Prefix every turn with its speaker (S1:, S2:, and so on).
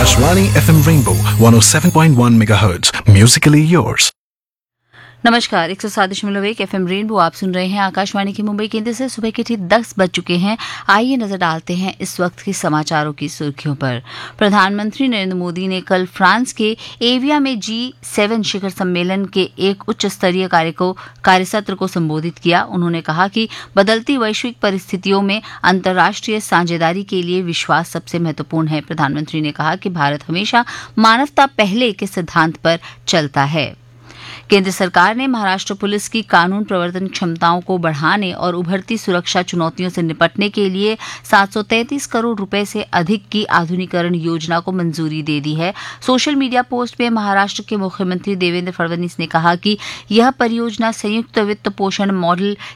S1: Akashvani FM Rainbow 107.1 MHz. Musically yours.
S2: नमस्कार 107.1 FM rainbow आप सुन रहे हैं आकाशवाणी के मुंबई केंद्र से। सुबह के ठीक 10 बज चुके हैं। आइए नजर डालते हैं इस वक्त के समाचारों की सुर्खियों पर। प्रधानमंत्री नरेंद्र मोदी ने कल फ्रांस के एविया में G7 शिखर सम्मेलन के एक उच्च स्तरीय कार्यसत्र को संबोधित किया। उन्होंने कहा कि बदलती वैश्विक परिस्थितियों में अंतर्राष्ट्रीय साझेदारी के लिए विश्वास सबसे महत्वपूर्ण है। प्रधानमंत्री ने कहा कि भारत हमेशा मानवता पहले के सिद्धांत पर चलता है। केंद्र सरकार ने महाराष्ट्र पुलिस की कानून प्रवर्तन क्षमताओं को बढ़ाने और उभरती सुरक्षा चुनौतियों से निपटने के लिए 733 करोड़ रुपए से अधिक की आधुनिकीकरण योजना को मंजूरी दे दी है। सोशल मीडिया पोस्ट में महाराष्ट्र के मुख्यमंत्री देवेंद्र फडणवीस ने कहा कि यह परियोजना संयुक्त वित्त पोषण मॉडल